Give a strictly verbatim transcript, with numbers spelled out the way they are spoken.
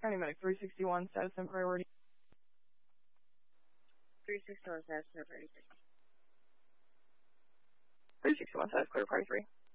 County Medic three sixty-one, status and priority. three sixty-one, status and priority. three sixty-one, status clear, priority three.